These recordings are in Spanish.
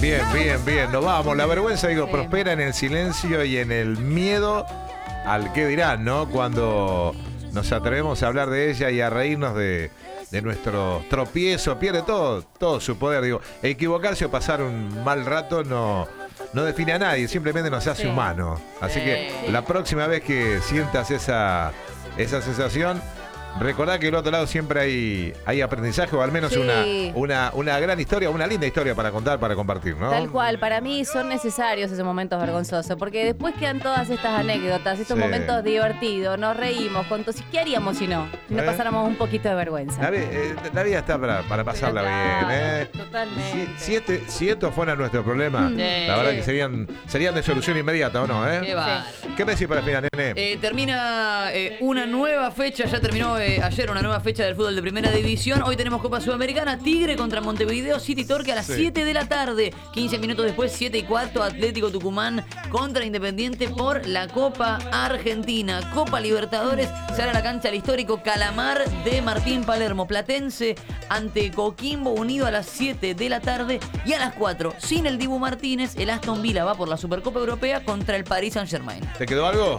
Bien. Nos vamos. La vergüenza, prospera en el silencio y en el miedo al qué dirán, ¿no? Cuando nos atrevemos a hablar de ella y a reírnos de nuestro tropiezo, pierde todo su poder. Equivocarse o pasar un mal rato no define a nadie, simplemente nos hace humanos. Así que la próxima vez que sientas esa sensación, recordá que del otro lado siempre hay aprendizaje, o al menos una gran historia, una linda historia para contar, para compartir, ¿no? Tal cual, para mí son necesarios esos momentos vergonzosos, porque después quedan todas estas anécdotas, estos momentos divertidos, nos reímos, ¿qué haríamos si no pasáramos un poquito de vergüenza? La vida está para pasarla bien, Totalmente. Si esto fuera nuestro problema, la verdad que serían de solución inmediata, ¿o no? ¿Qué me decís para el final, nene? Termina una nueva fecha, ya terminó ayer una nueva fecha del fútbol de primera división. Hoy tenemos Copa Sudamericana, Tigre contra Montevideo City Torque a las 7 de la tarde. 15 minutos después, 7:15, Atlético Tucumán contra Independiente por la Copa Argentina. Copa Libertadores, sale a la cancha el histórico Calamar de Martín Palermo. Platense ante Coquimbo Unido a las 7 de la tarde. Y a las 4, sin el Dibu Martínez, el Aston Villa va por la Supercopa Europea contra el Paris Saint-Germain. ¿Te quedó algo?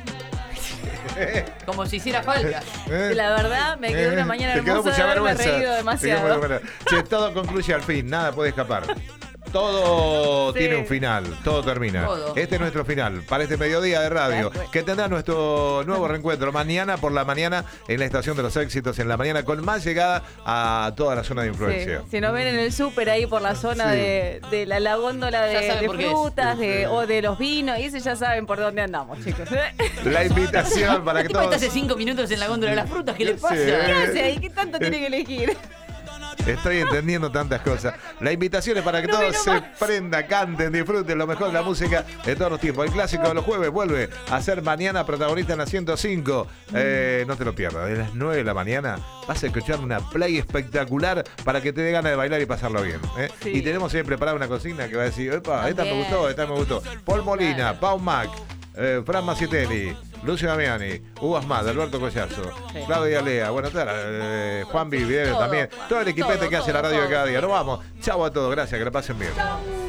Como si hiciera falta. La verdad, me quedé una mañana hermosa de haberme reído demasiado. Che, todo concluye al fin, nada puede escapar. Todo tiene un final, todo termina. Este es nuestro final para este mediodía de radio, que tendrá nuestro nuevo reencuentro mañana por la mañana en la Estación de los Éxitos, en la mañana, con más llegada a toda la zona de influencia. Si nos ven en el súper ahí por la zona de la góndola de frutas o de los vinos, y eso ya saben por dónde andamos, chicos. La invitación para que todos... ¿Está hace 5 minutos en la góndola de las frutas? ¿Qué le pasa? ¿Qué hace ahí? ¿Qué tanto tiene que elegir? Estoy entendiendo tantas cosas. La invitación es para que todos se prendan, canten, disfruten lo mejor de la música de todos los tiempos. El clásico de los jueves vuelve a ser mañana protagonista en la 105. No te lo pierdas. De las 9 de la mañana vas a escuchar una play espectacular para que te dé ganas de bailar y pasarlo bien. Y tenemos siempre preparada una consigna que va a decir: epa, esta me gustó. Paul Molina, Pau Mac, Fran Macietelli, Lucio Damiani, Hugo Asmad, Alberto Collazo, Claudia Lea, Juan Vividero también, todo el equipete que hace la radio de cada día. Nos vamos. Chau a todos, gracias, que la pasen bien.